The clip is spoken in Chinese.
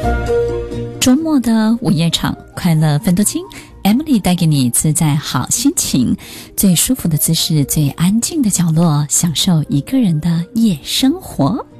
周末的午夜场，快乐分多金。Emily 带给你自在好心情，最舒服的姿势，最安静的角落，享受一个人的夜生活。